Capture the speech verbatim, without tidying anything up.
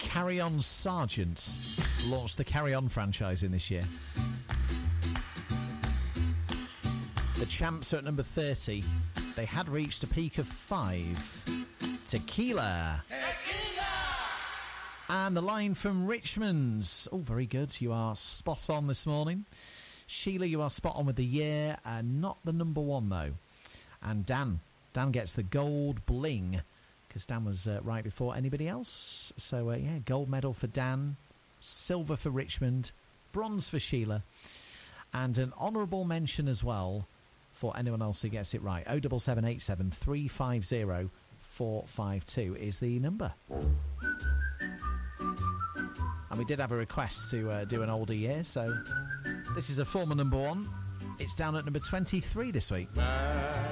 Carry On Sergeant launched the Carry On franchise in this year. The Champs are at number thirty. They had reached a peak of five. Tequila. Tequila! And the line from Richmond. Oh, very good. You are spot on this morning. Sheila, you are spot on with the year. Uh, not the number one, though. And Dan. Dan gets the gold bling, because Dan was uh, right before anybody else. So, uh, yeah, gold medal for Dan, silver for Richmond, bronze for Sheila, and an honourable mention as well for anyone else who gets it right. oh seven seven eight seven, three five zero, four five two is the number. And we did have a request to uh, do an oldie year, so this is a former number one. It's down at number twenty-three this week.